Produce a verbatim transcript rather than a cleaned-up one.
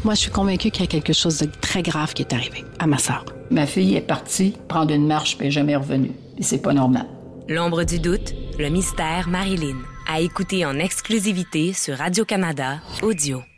Moi, je suis convaincue qu'il y a quelque chose de très grave qui est arrivé à ma sœur. Ma fille est partie prendre une marche puis elle n'est jamais revenue. Et c'est pas normal. L'ombre du doute, le mystère Marilyn. À écouter en exclusivité sur Radio-Canada Audio.